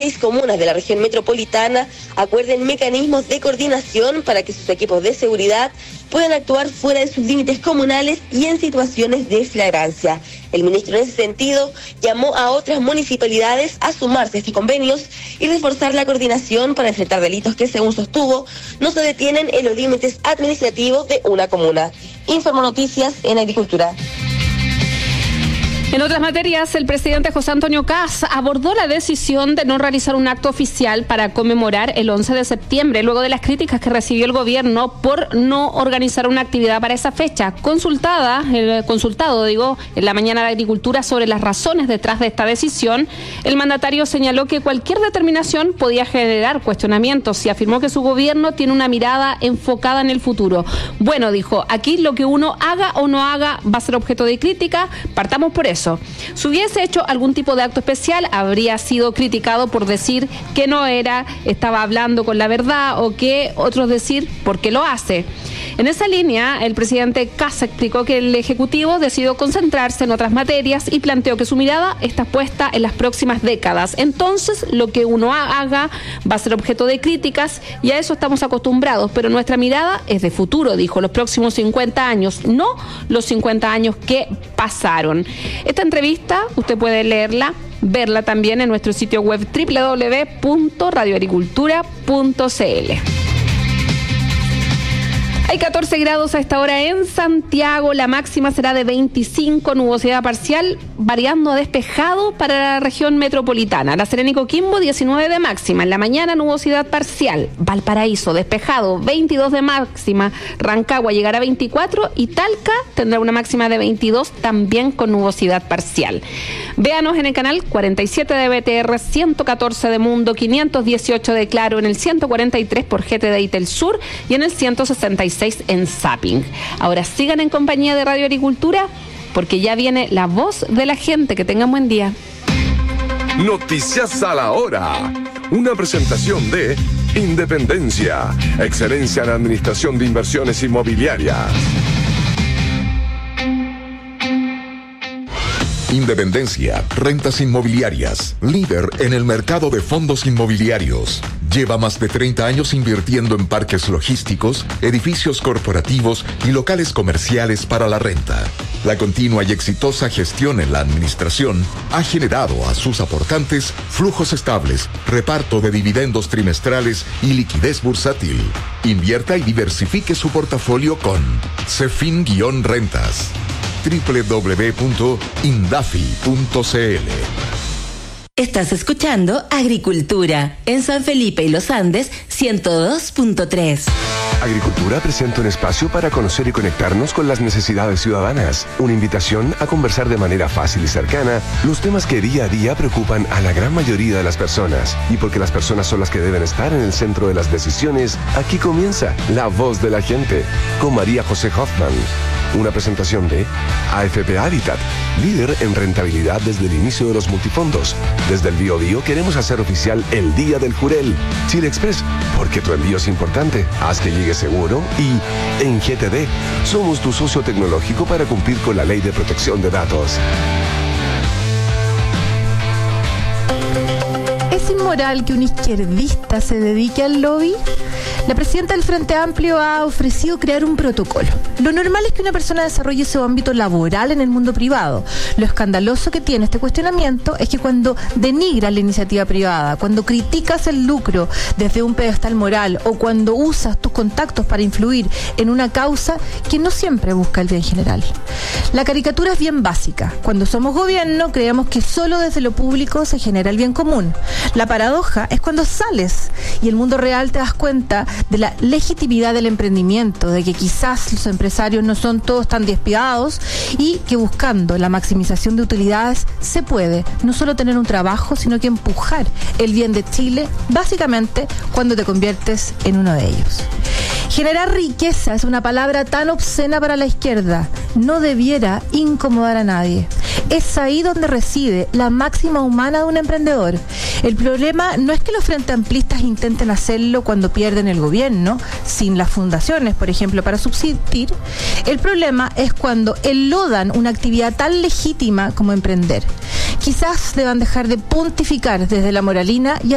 6 comunas de la región metropolitana acuerden mecanismos de coordinación para que sus equipos de seguridad puedan actuar fuera de sus límites comunales y en situaciones de flagrancia. El ministro en ese sentido llamó a otras municipalidades a sumarse a estos convenios y reforzar la coordinación para enfrentar delitos que, según sostuvo, no se detienen en los límites administrativos de una comuna. Informo Noticias en Agricultura. En otras materias, el presidente José Antonio Kast abordó la decisión de no realizar un acto oficial para conmemorar el 11 de septiembre, luego de las críticas que recibió el gobierno por no organizar una actividad para esa fecha. Consultado en la mañana de Agricultura sobre las razones detrás de esta decisión, el mandatario señaló que cualquier determinación podía generar cuestionamientos y afirmó que su gobierno tiene una mirada enfocada en el futuro. Bueno, dijo, aquí lo que uno haga o no haga va a ser objeto de crítica, partamos por eso. Si hubiese hecho algún tipo de acto especial, habría sido criticado por decir que no estaba hablando con la verdad, o que otros decir por qué lo hace. En esa línea, el presidente Kast explicó que el Ejecutivo decidió concentrarse en otras materias y planteó que su mirada está puesta en las próximas décadas. Entonces, lo que uno haga va a ser objeto de críticas y a eso estamos acostumbrados, pero nuestra mirada es de futuro, dijo, los próximos 50 años, no los 50 años que pasaron. Esta entrevista usted puede leerla, verla también en nuestro sitio web www.radioagricultura.cl. Hay 14 grados a esta hora en Santiago, la máxima será de 25, nubosidad parcial, variando a despejado para la región metropolitana. La Serena y Coquimbo, 19 de máxima, en la mañana nubosidad parcial. Valparaíso, despejado, 22 de máxima. Rancagua llegará a 24 y Talca tendrá una máxima de 22, también con nubosidad parcial. Véanos en el canal 47 de BTR, 114 de Mundo, 518 de Claro, en el 143 por GT de Itelsur y en el 166 en Zapping. Ahora sigan en compañía de Radio Agricultura porque ya viene la voz de la gente. Que tengan buen día. Noticias a la hora. Una presentación de Independencia, excelencia en administración de inversiones inmobiliarias. Independencia, rentas inmobiliarias, líder en el mercado de fondos inmobiliarios. Lleva más de 30 años invirtiendo en parques logísticos, edificios corporativos y locales comerciales para la renta. La continua y exitosa gestión en la administración ha generado a sus aportantes flujos estables, reparto de dividendos trimestrales y liquidez bursátil. Invierta y diversifique su portafolio con Cefin-Rentas. www.indafi.cl. Estás escuchando Agricultura en San Felipe y Los Andes 102.3. Agricultura presenta un espacio para conocer y conectarnos con las necesidades ciudadanas. Una invitación a conversar de manera fácil y cercana los temas que día a día preocupan a la gran mayoría de las personas. Y porque las personas son las que deben estar en el centro de las decisiones, aquí comienza La Voz de la Gente con María José Hoffman. Una presentación de AFP Habitat, líder en rentabilidad desde el inicio de los multifondos. Desde el Biobío queremos hacer oficial el Día del Jurel. Chile Express, porque tu envío es importante. Haz que llegue seguro. Y en GTD, somos tu socio tecnológico para cumplir con la ley de protección de datos. ¿Es inmoral que un izquierdista se dedique al lobby? La presidenta del Frente Amplio ha ofrecido crear un protocolo. Lo normal es que una persona desarrolle su ámbito laboral en el mundo privado. Lo escandaloso que tiene este cuestionamiento es que cuando denigras la iniciativa privada, cuando criticas el lucro desde un pedestal moral o cuando usas tus contactos para influir en una causa que no siempre busca el bien general. La caricatura es bien básica. Cuando somos gobierno, creemos que solo desde lo público se genera el bien común. La paradoja es cuando sales y el mundo real te das cuenta de la legitimidad del emprendimiento, de que quizás los empresarios no son todos tan despiadados y que buscando la maximización de utilidades se puede no solo tener un trabajo, sino que empujar el bien de Chile, básicamente cuando te conviertes en uno de ellos. Generar riqueza es una palabra tan obscena para la izquierda. No debiera incomodar a nadie. Es ahí donde reside la máxima humana de un emprendedor. El problema no es que los frente amplistas intenten hacerlo cuando pierden el gobierno, sin las fundaciones, por ejemplo, para subsistir. El problema es cuando enlodan una actividad tan legítima como emprender. Quizás deban dejar de pontificar desde la moralina y